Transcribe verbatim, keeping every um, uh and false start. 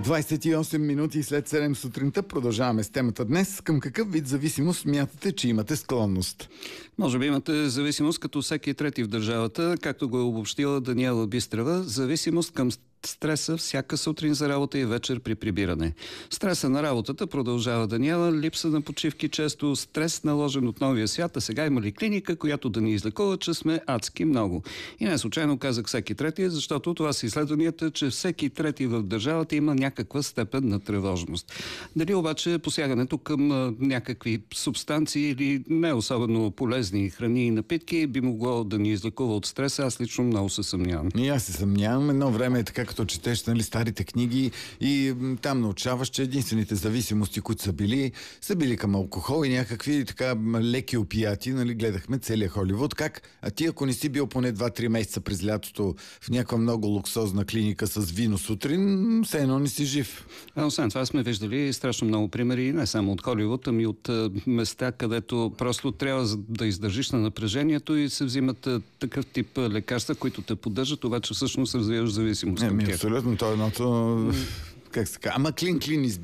двадесет и осем минути след седем сутринта продължаваме с темата днес. Към какъв вид зависимост смятате, че имате склонност? Може би имате зависимост като всеки трети в държавата, както го е обобщила Даниела Бистрева, зависимост към стреса всяка сутрин за работа и вечер при прибиране. Стреса на работата, продължава Даниела, липса на почивки често, стрес наложен от новия свят, а сега има ли клиника, която да ни излекува, че сме адски много. И не случайно казах всеки трети, защото това са изследванията, че всеки трети в държавата има някаква степен на тревожност. Дали обаче посягането към а, някакви субстанции или не особено полезни храни и напитки би могло да ни излекува от стреса, аз лично много се съмнявам. И аз се съмнявам. Едно време е така, като четеш, нали, старите книги и м, там научаваш, че единствените зависимости, които са били, са били към алкохол и някакви така леки опияти, нали, гледахме целия Холивуд. Как? А ти, ако не си бил поне два-три месеца през лятото в някаква много луксозна клиника с вино сутрин, все едно не си жив. А освен това сме виждали страшно много примери, не само от Холивуд, ами от а, места, където просто трябва да издържиш на напрежението и се взимат а, такъв тип а, лекарства, които те поддържат, обаче всъщност развиваш зависимост към Еми, тях. абсолютно, то е едното, как се казва, ама клин-клин